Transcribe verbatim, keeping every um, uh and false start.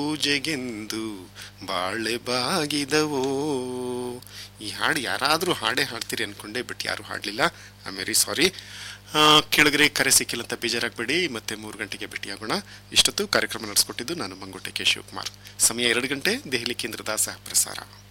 ಪೂಜೆಗೆಂದು ಬಾಳೆ ಬಾಗಿದವೋ. ಈ ಹಾಡು ಯಾರಾದರೂ ಹಾಡೇ ಹಾಡ್ತೀರಿ ಅನ್ಕೊಂಡೆ, ಬಟ್ ಯಾರು ಹಾಡಲಿಲ್ಲ. I am very sorry. ಕೆಳಗರೆ ಕರೆ ಸಿಕ್ಕಿಲ್ಲ ಅಂತ ಬೇಜಾರಾಗಬೇಡಿ. ಮತ್ತೆ ಮೂರು ಗಂಟೆಗೆ ಭೇಟಿಯಾಗೋಣ. ಇಷ್ಟೊತ್ತು ಕಾರ್ಯಕ್ರಮ ನಡೆಸ್ಕೊಟ್ಟಿದ್ದು ನಾನು ಮಂಗೋಟೆ ಕೆ ಶಿವಕುಮಾರ್. ಸಮಯ ಎರಡು ಗಂಟೆ, ದೆಹಲಿ ಕೇಂದ್ರದ ಸಹ ಪ್ರಸಾರ.